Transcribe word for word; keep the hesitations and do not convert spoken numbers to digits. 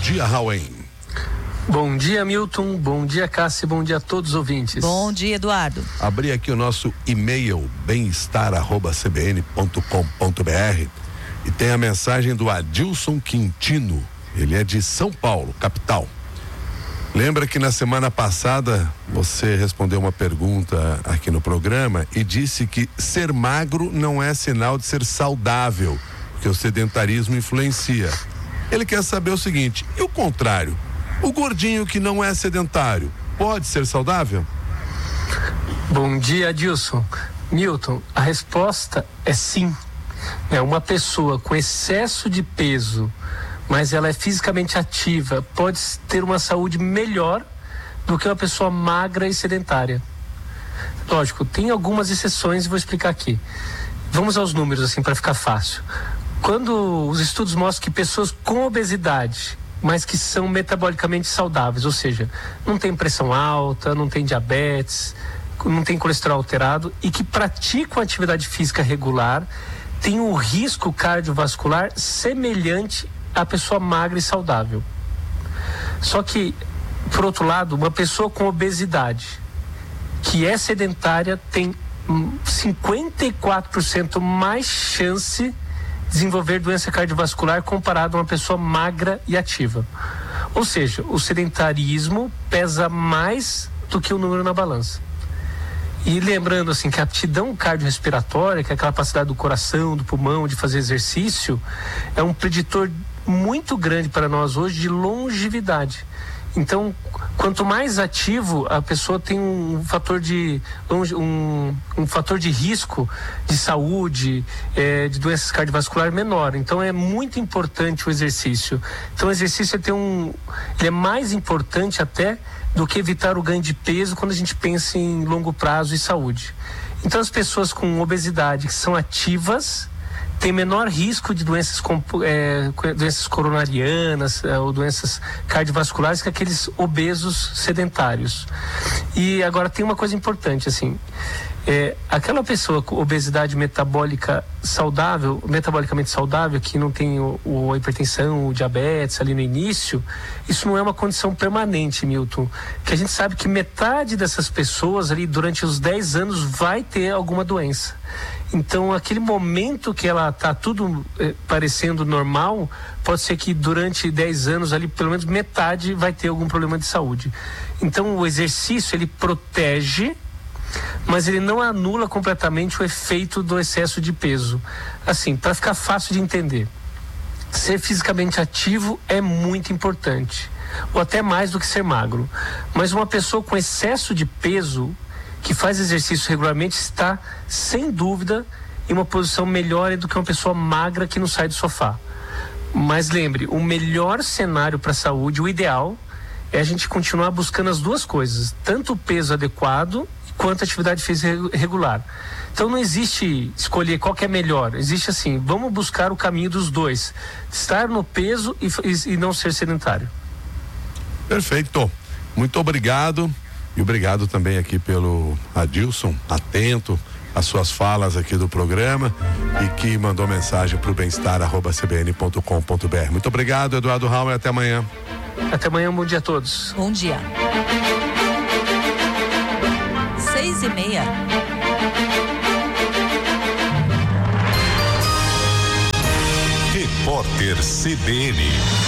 dia, Rauen. Bom dia, Milton. Bom dia, Cássia. Bom dia a todos os ouvintes. Bom dia, Eduardo. Abri aqui o nosso e-mail, bem-estar arroba c b n ponto com ponto b r, e tem a mensagem do Adilson Quintino. Ele é de São Paulo, capital. Lembra que na semana passada você respondeu uma pergunta aqui no programa e disse que ser magro não é sinal de ser saudável, porque o sedentarismo influencia. Ele quer saber o seguinte: e o contrário? O gordinho que não é sedentário pode ser saudável? Bom dia, Adilson. Milton, a resposta é sim. É uma pessoa com excesso de peso, mas ela é fisicamente ativa, pode ter uma saúde melhor do que uma pessoa magra e sedentária. Lógico, tem algumas exceções e vou explicar aqui. Vamos aos números, assim, para ficar fácil. Quando os estudos mostram que pessoas com obesidade, mas que são metabolicamente saudáveis, ou seja, não tem pressão alta, não tem diabetes, não tem colesterol alterado e que praticam atividade física regular, tem um risco cardiovascular semelhante à pessoa magra e saudável. Só que, por outro lado, uma pessoa com obesidade que é sedentária tem cinquenta e quatro por cento mais chance desenvolver doença cardiovascular comparado a uma pessoa magra e ativa. Ou seja, o sedentarismo pesa mais do que o número na balança. E lembrando assim que a aptidão cardiorrespiratória, que é aquela capacidade do coração, do pulmão, de fazer exercício, é um preditor muito grande para nós hoje de longevidade. Então, quanto mais ativo, a pessoa tem um fator de um, um fator de risco de saúde, é, de doenças cardiovasculares menor. Então, é muito importante o exercício. Então, o exercício é ter um, ele é mais importante até do que evitar o ganho de peso quando a gente pensa em longo prazo e saúde. Então, as pessoas com obesidade que são ativas tem menor risco de doenças, é, doenças coronarianas é, ou doenças cardiovasculares que aqueles obesos sedentários. E agora tem uma coisa importante, assim, é, aquela pessoa com obesidade metabólica saudável, metabolicamente saudável, que não tem o, o, a hipertensão, o diabetes ali no início, isso não é uma condição permanente, Milton, que a gente sabe que metade dessas pessoas ali durante os dez anos vai ter alguma doença. Então, aquele momento que ela está tudo eh, parecendo normal, pode ser que durante dez anos ali, pelo menos metade vai ter algum problema de saúde. Então, o exercício, ele protege, mas ele não anula completamente o efeito do excesso de peso. Assim, para ficar fácil de entender, ser fisicamente ativo é muito importante, ou até mais do que ser magro. Mas uma pessoa com excesso de peso, que faz exercício regularmente, está, sem dúvida, em uma posição melhor do que uma pessoa magra que não sai do sofá. Mas lembre, o melhor cenário para a saúde, o ideal, é a gente continuar buscando as duas coisas, tanto o peso adequado quanto a atividade física regular. Então não existe escolher qual que é melhor, existe assim, vamos buscar o caminho dos dois, estar no peso e, e, e não ser sedentário. Perfeito, muito obrigado. E obrigado também aqui pelo Adilson, atento às suas falas aqui do programa e que mandou mensagem para o bem-estar arroba c b n ponto com ponto b r. Muito obrigado, Eduardo Raul, e até amanhã. Até amanhã, um bom dia a todos. Bom dia. Seis e meia. Repórter C B N.